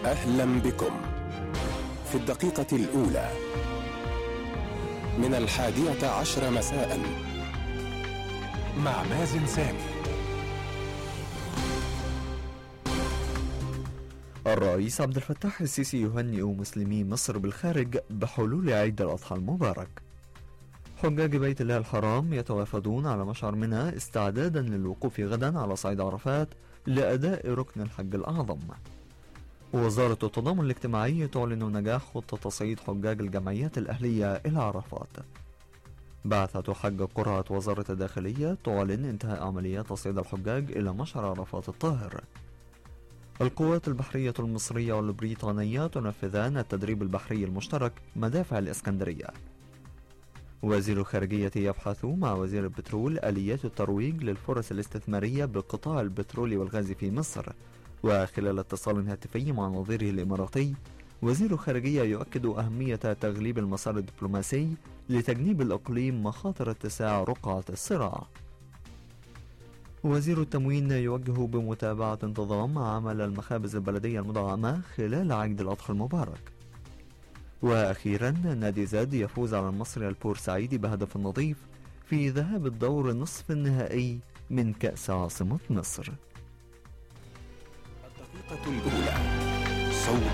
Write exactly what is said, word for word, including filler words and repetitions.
أهلا بكم في الدقيقة الأولى من الحادية عشر مساء مع مازن سامي. الرئيس عبد الفتاح السيسي يهنئ مسلمي مصر بالخارج بحلول عيد الأضحى المبارك. حجاج بيت الله الحرام يتوافدون على مشعر منى استعدادا للوقوف غدا على صعيد عرفات لأداء ركن الحج الأعظم. وزارة التضامن الاجتماعي تعلن نجاح خطة تصعيد حجاج الجمعيات الأهلية إلى عرفات. بعثة حج قرعة وزارة الداخلية تعلن انتهاء عمليات تصعيد الحجاج إلى مشعر عرفات الطاهر. القوات البحرية المصرية والبريطانية تنفذان التدريب البحري المشترك مدافع الإسكندرية. وزير الخارجية يبحث مع وزير البترول آليات الترويج للفرص الاستثمارية بقطاع البترول والغاز في مصر. وخلال اتصال هاتفي مع نظيره الإماراتي، وزير الخارجية يؤكد أهمية تغليب المسار الدبلوماسي لتجنيب الإقليم مخاطر اتساع رقعة الصراع. وزير التموين يوجه بمتابعة انتظام عمل المخابز البلدية المدعمة خلال عيد الأضحى المبارك. وأخيرا نادي زاد يفوز على المصري البورسعيدي بهدف نظيف في ذهاب الدور نصف النهائي من كأس عاصمة مصر. الدقيقة الأولى